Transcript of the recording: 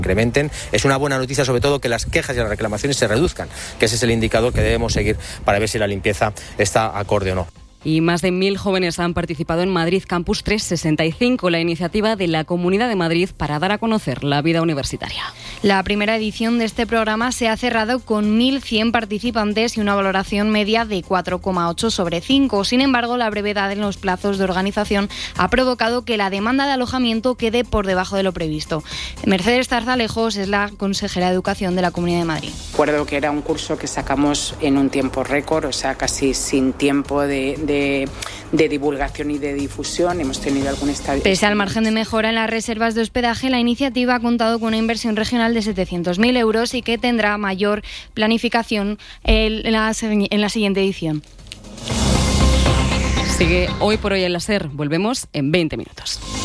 incrementen. Es una buena noticia, sobre todo, que las quejas y las reclamaciones se reduzcan, que ese es el indicador que debemos seguir para ver si la limpieza está acorde o no. Y más de 1.000 jóvenes han participado en Madrid Campus 365, la iniciativa de la Comunidad de Madrid para dar a conocer la vida universitaria. La primera edición de este programa se ha cerrado con 1.100 participantes y una valoración media de 4,8 sobre 5. Sin embargo, la brevedad en los plazos de organización ha provocado que la demanda de alojamiento quede por debajo de lo previsto. Mercedes Tarzalejos es la consejera de Educación de la Comunidad de Madrid. Recuerdo que era un curso que sacamos en un tiempo récord, o sea, casi sin tiempo de divulgación y de difusión. Hemos tenido algún estadio. Pese al margen de mejora en las reservas de hospedaje, la iniciativa ha contado con una inversión regional de 700.000 euros y que tendrá mayor planificación en la siguiente edición. Sigue Hoy por Hoy en la SER. Volvemos en 20 minutos.